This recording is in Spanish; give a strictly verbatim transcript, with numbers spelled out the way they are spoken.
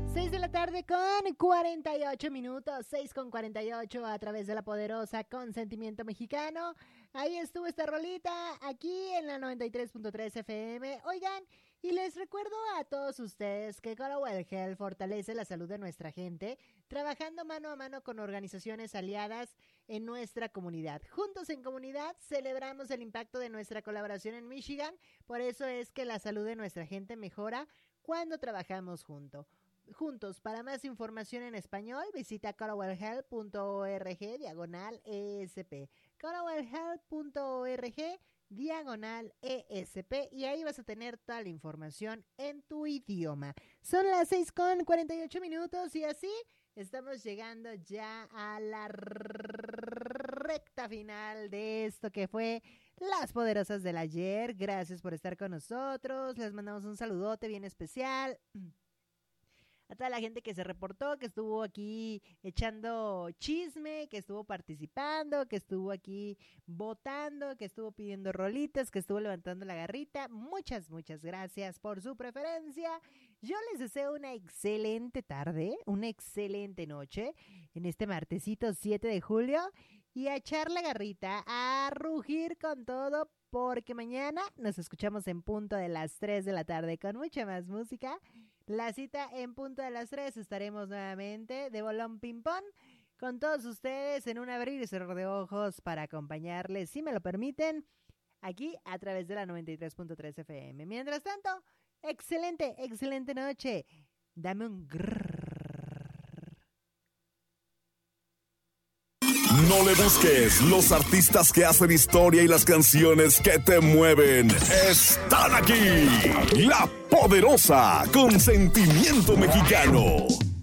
seis de la tarde con cuarenta y ocho minutos, seis con cuarenta y ocho a través de la poderosa Consentimiento Mexicano. Ahí estuvo esta rolita, aquí en la noventa y tres punto tres F M. Oigan, y les recuerdo a todos ustedes que Colowell Health fortalece la salud de nuestra gente, trabajando mano a mano con organizaciones aliadas en nuestra comunidad. Juntos en comunidad celebramos el impacto de nuestra colaboración en Michigan, por eso es que la salud de nuestra gente mejora cuando trabajamos juntos. Juntos, para más información en español, visita colowellhealth punto org diagonal E S P. colowellhealth punto org diagonal E S P y ahí vas a tener toda la información en tu idioma. Son las seis con cuarenta y ocho minutos y así estamos llegando ya a la recta final de esto que fue Las Poderosas del Ayer. Gracias por estar con nosotros. Les mandamos un saludote bien especial a toda la gente que se reportó, que estuvo aquí echando chisme, que estuvo participando, que estuvo aquí votando, que estuvo pidiendo rolitas, que estuvo levantando la garrita. Muchas, muchas gracias por su preferencia. Yo les deseo una excelente tarde, una excelente noche en este martesito siete de julio y a echar la garrita, a rugir con todo, porque mañana nos escuchamos en punto de las tres de la tarde con mucha más música. La cita en punto de las tres, estaremos nuevamente de bolón ping-pong con todos ustedes en un abrir y cerrar de ojos para acompañarles, si me lo permiten, aquí a través de la noventa y tres punto tres F M. Mientras tanto, excelente, excelente noche. Dame un grrrr. No le busques, los artistas que hacen historia y las canciones que te mueven están aquí. La Poderosa Consentimiento Mexicano.